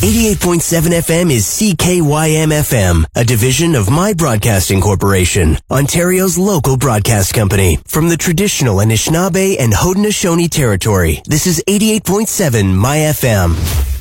88.7 FM is CKYM-FM, a division of My Broadcasting Corporation, Ontario's local broadcast company. From the traditional Anishinaabe and Haudenosaunee territory, this is 88.7 My FM.